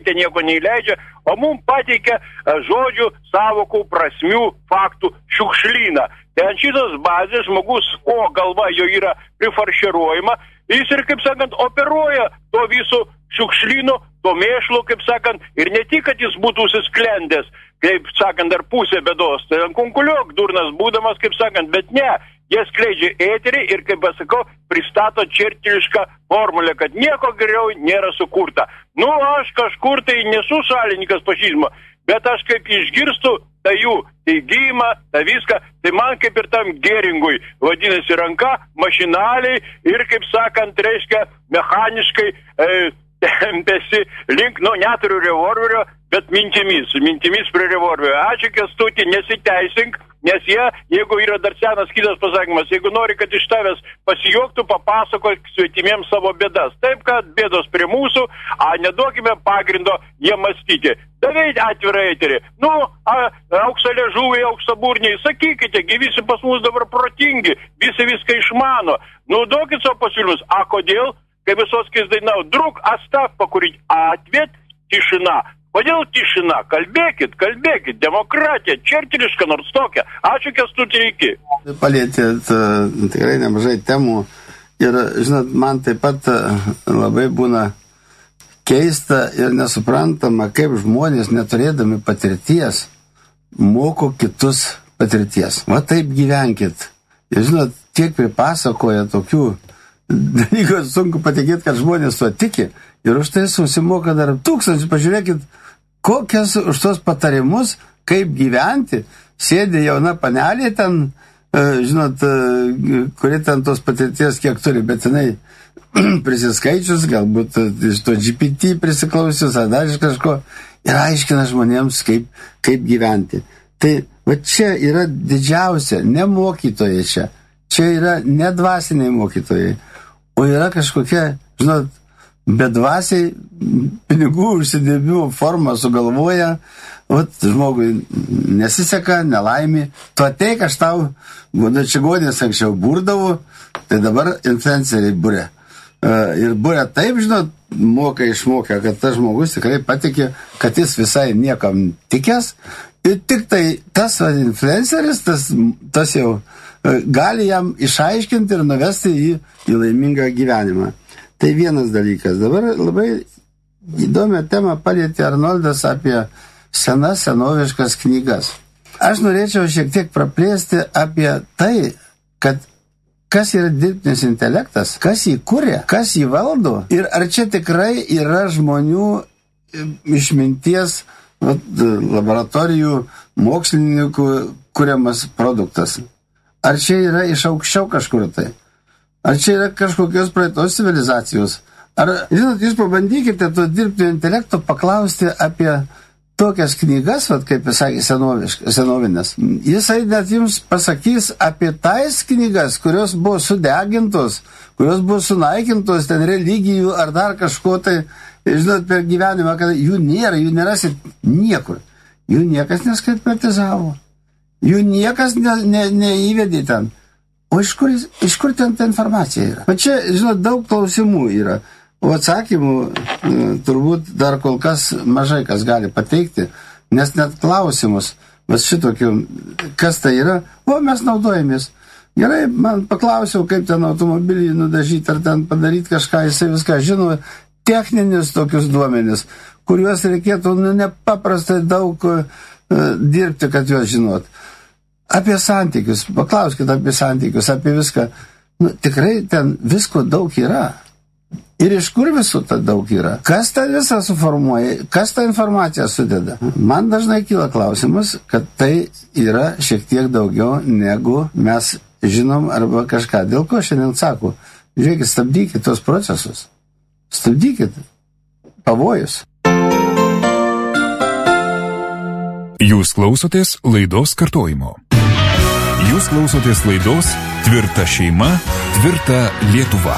ten nieko neįleidžia, o mums pateikia žodžių, savokų, prasmių, faktų šiukšlyną. Tai ant šitos bazės žmogus, galva jo yra prifarširuojama, jis ir, kaip sakant, operuoja to viso šiukšlyno, to mėšlo, kaip sakant, ir ne tik, kad jis būtų susklendęs, kaip sakant, dar pusė bėdos, tai kunkuliok durnas būdamas, kaip sakant, bet ne, jie skleidžia eterį ir, kaip pasakau, pristato čerčilišką formulę, kad nieko geriau nėra sukurta. Aš kažkur tai nesu šalininkas fašizmo, bet aš kaip išgirstu tą jų teigimą, tą viską, tai man kaip ir tam Geringui vadinasi ranka, mašinaliai ir, kaip sakant, reiškia, mechaniškai tempėsi link, neturiu revolverio, bet mintimis prie revolverio. Ačiū, Kęstuti, nesiteisink, nes jeigu yra dar senas kitas pasakymas, jeigu nori, kad iš tavęs pasijuoktų, papasakok svetimiems savo bėdas. Taip, kad bėdos prie mūsų, neduokime pagrindo jie mąstyti. Davai atvirą eterį. Auksaliežuviai, auksaburniai, sakykite, visi pas mus dabar protingi, visi viską išmano. Duokit savo pasiūlymus. Kodėl? Kaip Visockis dainavo, drug, Остап покурить, ответ тишина. Kodėl tišina? Kalbėkit, demokratija, čerčiliška nors tokia. Ačiū, Kęstuti, iki. Palietėt tikrai nemažai temų ir, žinot, man taip pat labai būna keista ir nesuprantama, kaip žmonės, neturėdami patirties, moko kitus patirties. Va taip gyvenkit. Ir, žinot, tiek pripasakoja tokių dalykų, sunku patikėti, kad žmonės tuo tiki ir už tai susimoka dar tūkstančių. Pažiūrėkit, kokias už tos patarimus, kaip gyventi, sėdi jauna panelė ten, žinot, kuri ten tos patirties kiek turi, bet jinai prisiskaičius, galbūt iš to GPT prisiklausius, ar dar iš kažko, ir aiškina žmonėms, kaip gyventi. Tai va čia yra didžiausia, ne mokytojai čia yra ne dvasiniai mokytojai, o yra kažkokia, žinot, bedvasiai pinigų užsidirbimo formą sugalvoja, žmogui nesiseka, nelaimė, tu ateik, aš tau, čigonės anksčiau burdavau, tai dabar influenceriai būrė. Ir būrė taip, žinot, išmokė, kad tas žmogus tikrai patikė, kad jis visai niekam tikęs, ir tik tai tas influenceris, tas jau gali jam išaiškinti ir nuvesti į laimingą gyvenimą. Tai vienas dalykas. Dabar labai įdomią temą palietė Arnoldas apie senoviškas knygas. Aš norėčiau šiek tiek praplėsti apie tai, kad kas yra dirbtinis intelektas, kas jį kuria, kas jį valdo ir ar čia tikrai yra žmonių išminties laboratorijų mokslininkų kuriamas produktas. Ar čia yra iš aukščiau kažkur tai? Ar čia yra kažkokios praeitos civilizacijos? Ar, žinot, jūs pabandykite to dirbtinio intelekto paklausti apie tokias knygas, kaip jis sakė, senovinės. Jisai net jums pasakys apie tais knygas, kurios buvo sudegintos, kurios buvo sunaikintos, ten religijų ar dar kažko tai, žinot, per gyvenimą, kad jų nėra, jų nerasit niekur. Jų niekas neskatmetizavo. Jų niekas neįvedė ten. O iš kur ten ta informacija yra? O čia, žinot, daug klausimų yra. O atsakymų turbūt dar kol kas mažai kas gali pateikti, nes net klausimus, šitokių, kas tai yra, mes naudojamės. Gerai, man paklausiau, kaip ten automobilį nudažyti, ar ten padaryti kažką, jisai viską žino, techninius tokius duomenis, kuriuos reikėtų nepaprastai daug dirbti, kad juos žinot. Apie santykius, paklauskite apie santykius, apie viską. Tikrai ten visko daug yra. Ir iš kur viso ta daug yra? Kas tą visą suformuoja? Kas tą informaciją sudeda? Man dažnai kyla klausimas, kad tai yra šiek tiek daugiau, negu mes žinom arba kažką. Dėl ko šiandien sako, žiūrėkit, stabdykit tos procesus. Stabdykit. Pavojus. Jūs klausotės laidos kartojimo. Jūs klausotės laidos Tvirta šeima, tvirta Lietuva.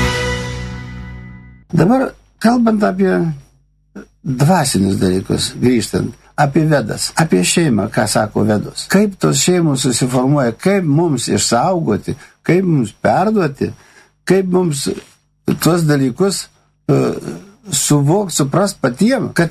Dabar, kalbant apie dvasinius dalykus, grįžtant, apie Vedas, apie šeimą, ką sako Vedos, kaip tos šeimos susiformuoja, kaip mums išsaugoti, kaip mums perduoti, kaip mums tuos dalykus suvokti, suprast patiem, kad